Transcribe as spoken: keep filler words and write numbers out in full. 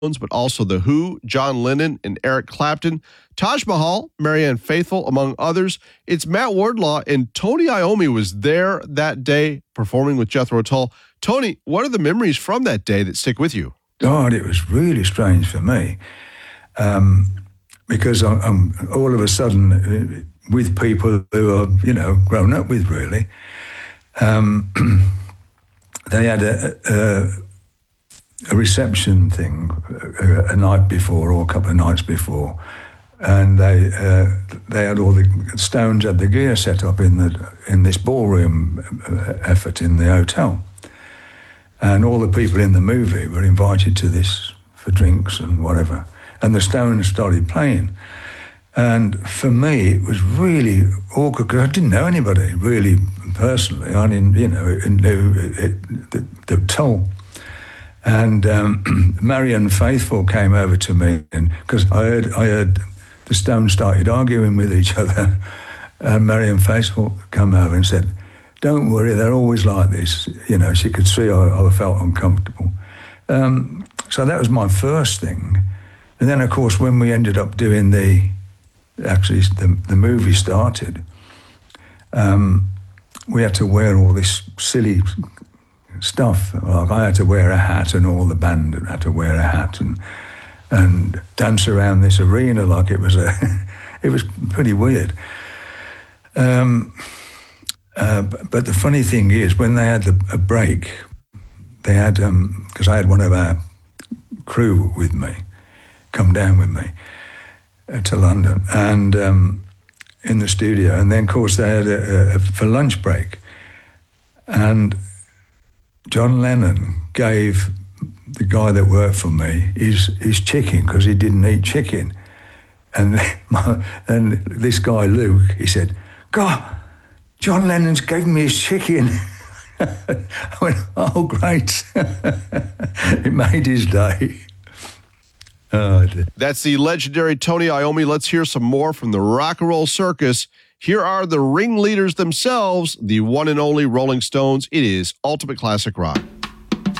but also The Who, John Lennon, and Eric Clapton, Taj Mahal, Marianne Faithfull, among others. It's Matt Wardlaw, and Tony Iommi was there that day performing with Jethro Tull. Tony, what are the memories from that day that stick with you? God, it was really strange for me um, because I'm, I'm all of a sudden with people who are, you know, grown up with, really. Um, they had a, a, a reception thing a, a night before or a couple of nights before, and they uh, they had all the Stones had the gear set up in the in this ballroom effort in the hotel, and all the people in the movie were invited to this for drinks and whatever, and the Stones started playing. And for me, it was really awkward because I didn't know anybody really personally. I didn't, you know, knew the, the Tull. And um, Marianne Faithfull came over to me, and because I heard, I heard the Stones started arguing with each other, and Marianne Faithfull came over and said, "Don't worry, they're always like this." You know, she could see I, I felt uncomfortable. Um, so that was my first thing. And then, of course, when we ended up doing the Actually, the, the movie started. Um, we had to wear all this silly stuff. Like I had to wear a hat, and all the band had to wear a hat, and and dance around this arena like it was a. It was pretty weird. Um, uh, but, but the funny thing is, when they had the, a break, they had because um, I had one of our crew with me, come down with me to London, and um, in the studio, and then of course they had a, a, for lunch break, and John Lennon gave the guy that worked for me his his chicken because he didn't eat chicken, and my, and this guy Luke, he said, "God, John Lennon's gave me his chicken." I went, "Oh, great!" It made his day. Oh, that's the legendary Tony Iommi. Let's hear some more from the Rock and Roll Circus. Here are the ringleaders themselves, the one and only Rolling Stones. It is Ultimate Classic Rock.